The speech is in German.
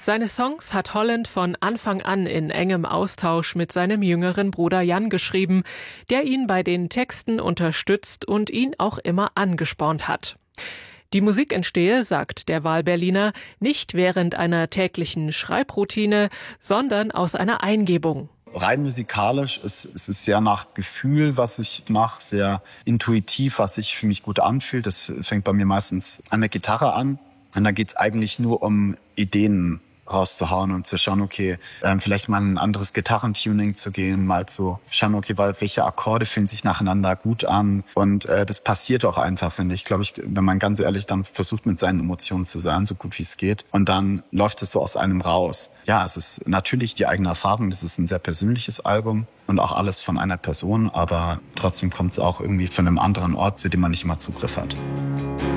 Seine Songs hat Holland von Anfang an in engem Austausch mit seinem jüngeren Bruder Jan geschrieben, der ihn bei den Texten unterstützt und ihn auch immer angespornt hat. Die Musik entstehe, sagt der Wahlberliner, nicht während einer täglichen Schreibroutine, sondern aus einer Eingebung. Rein musikalisch ist es sehr nach Gefühl, was ich mache, sehr intuitiv, was sich für mich gut anfühlt. Das fängt bei mir meistens an der Gitarre an. Und da geht es eigentlich nur um Ideen rauszuhauen und zu schauen, okay, vielleicht mal ein anderes Gitarrentuning zu gehen, mal zu schauen, okay, welche Akkorde fühlen sich nacheinander gut an. Und das passiert auch einfach, finde ich. Glaube ich, wenn man ganz ehrlich dann versucht, mit seinen Emotionen zu sein, so gut wie es geht. Und dann läuft es so aus einem raus. Ja, es ist natürlich die eigene Erfahrung. Das ist ein sehr persönliches Album und auch alles von einer Person. Aber trotzdem kommt es auch irgendwie von einem anderen Ort, zu dem man nicht immer Zugriff hat.